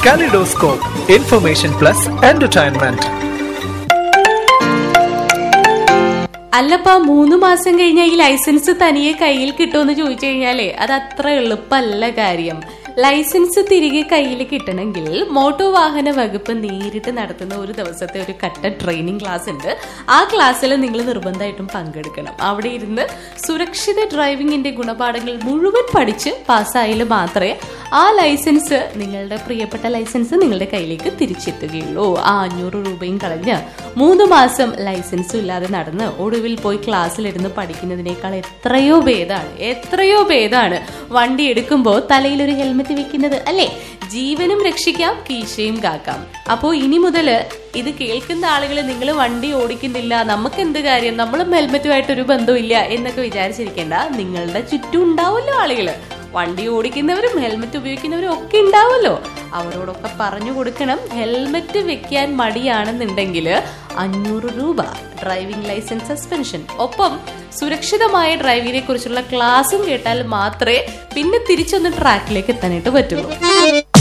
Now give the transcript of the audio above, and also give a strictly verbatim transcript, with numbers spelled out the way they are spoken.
Kaleidoscope, information plus entertainment. അല്ലപ്പാ മൂന്ന് മാസം കഴിഞ്ഞാൽ ഈ ലൈസൻസ് തനിയെ കയ്യിൽ കിട്ടുമെന്ന് ചോദിച്ചു കഴിഞ്ഞാലേ അത് അത്ര എളുപ്പമല്ല കാര്യം. ലൈസൻസ് തിരികെ കയ്യിൽ കിട്ടണമെങ്കിൽ മോട്ടോർ വാഹന വകുപ്പ് നേരിട്ട് നടത്തുന്ന ഒരു ദിവസത്തെ ഒരു കട്ട ട്രെയിനിങ് ക്ലാസ് ഉണ്ട്. ആ ക്ലാസ്സിൽ നിങ്ങൾ നിർബന്ധമായിട്ടും പങ്കെടുക്കണം. അവിടെ ഇരുന്ന് സുരക്ഷിത ഡ്രൈവിംഗിന്റെ ഗുണപാഠങ്ങൾ മുഴുവൻ പഠിച്ച് പാസ്സായാൽ മാത്രമേ ആ ലൈസൻസ്, നിങ്ങളുടെ പ്രിയപ്പെട്ട ലൈസൻസ് നിങ്ങളുടെ കയ്യിലേക്ക് തിരിച്ചെത്തുകയുള്ളൂ. ആ അഞ്ഞൂറ് രൂപയും കളഞ്ഞ് മൂന്ന് മാസം ലൈസൻസും ഇല്ലാതെ നടന്ന് ഒടുവിൽ പോയി ക്ലാസ്സിലിരുന്ന് പഠിക്കുന്നതിനേക്കാൾ എത്രയോ ഭേദമാണ് എത്രയോ ഭേദമാണ് വണ്ടി എടുക്കുമ്പോൾ തലയിൽ ഒരു ഹെൽമെറ്റ് വെക്കുന്നത്, അല്ലേ? ജീവനും രക്ഷിക്കാം, കീശയും കാക്കാം. അപ്പോ ഇനി മുതല് ഇത് കേൾക്കുന്ന ആളുകൾ, നിങ്ങൾ വണ്ടി ഓടിക്കുന്നില്ല, നമുക്ക് എന്ത് കാര്യം, നമ്മളും ഹെൽമെറ്റുമായിട്ടൊരു ബന്ധമില്ല എന്നൊക്കെ വിചാരിച്ചിരിക്കേണ്ട. നിങ്ങളുടെ ചുറ്റും ഉണ്ടാവുമല്ലോ ആളുകള്, വണ്ടി ഓടിക്കുന്നവരും ഹെൽമെറ്റ് ഉപയോഗിക്കുന്നവരും ഒക്കെ ഉണ്ടാവുമല്ലോ. അവരോടൊക്കെ പറഞ്ഞു കൊടുക്കണം, ഹെൽമെറ്റ് വെക്കാൻ മടിയാണെന്നുണ്ടെങ്കിൽ അഞ്ഞൂറ് രൂപ ഡ്രൈവിംഗ് ലൈസൻസ് സസ്പെൻഷൻ, ഒപ്പം സുരക്ഷിതമായ ഡ്രൈവിങ്ങിനെ കുറിച്ചുള്ള ക്ലാസും കേട്ടാൽ മാത്രമേ പിന്നെ തിരിച്ചൊന്ന് ട്രാക്കിലേക്ക് എത്താനായിട്ട് പറ്റുള്ളൂ.